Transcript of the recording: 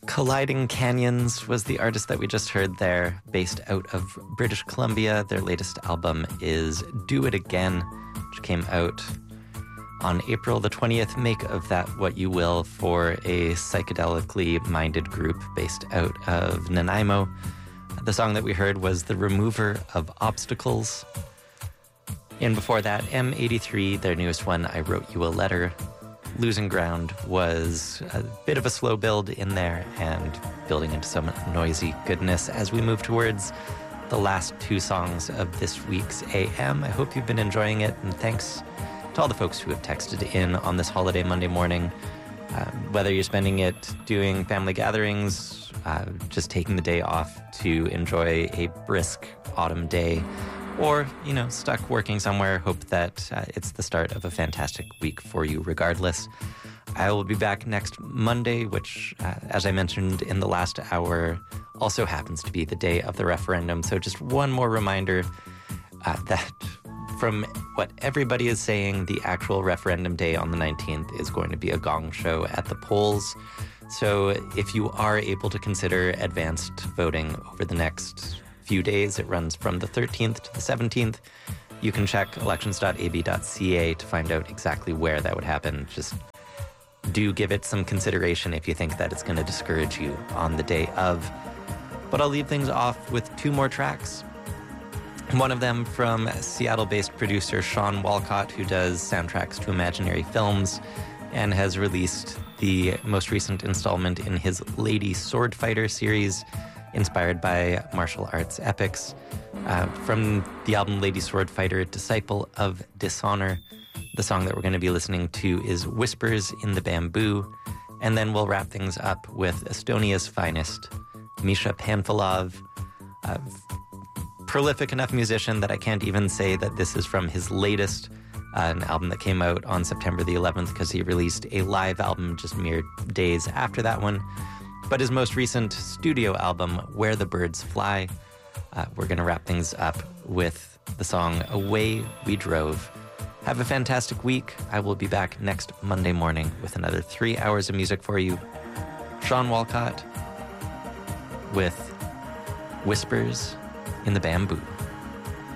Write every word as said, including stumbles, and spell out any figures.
Colliding Canyons was the artist that we just heard there, based out of British Columbia. Their latest album is Do It Again, which came out on April the twentieth. Make of that what you will for a psychedelically minded group based out of Nanaimo. The song that we heard was The Remover of Obstacles. And before that, M eighty-three, their newest one, I Wrote You a Letter. Losing Ground was a bit of a slow build in there and building into some noisy goodness as we move towards the last two songs of this week's A M. I hope you've been enjoying it, and thanks to all the folks who have texted in on this holiday Monday morning. Uh, whether you're spending it doing family gatherings, uh, just taking the day off to enjoy a brisk autumn day, or, you know, stuck working somewhere, hope that uh, it's the start of a fantastic week for you regardless. I will be back next Monday, which, uh, as I mentioned in the last hour, also happens to be the day of the referendum. So just one more reminder uh, that from what everybody is saying, the actual referendum day on the nineteenth is going to be a gong show at the polls. So if you are able to consider advanced voting over the next few days, it runs from the thirteenth to the seventeenth. You can check elections dot a b dot c a to find out exactly where that would happen. Just do give it some consideration if you think that it's going to discourage you on the day of. But I'll leave things off with two more tracks. One of them from Seattle-based producer Sean Walcott, who does soundtracks to imaginary films and has released the most recent installment in his Lady Sword Fighter series, inspired by martial arts epics. Uh, from the album Lady Sword Fighter, Disciple of Dishonor, the song that we're going to be listening to is Whispers in the Bamboo. And then we'll wrap things up with Estonia's finest, Misha Panfilov, a prolific enough musician that I can't even say that this is from his latest, uh, an album that came out on September the eleventh, because he released a live album just mere days after that one. But his most recent studio album, Where the Birds Fly, uh, we're going to wrap things up with the song Away We Drove. Have a fantastic week. I will be back next Monday morning with another three hours of music for you. Sean Walcott with Whispers in the Bamboo.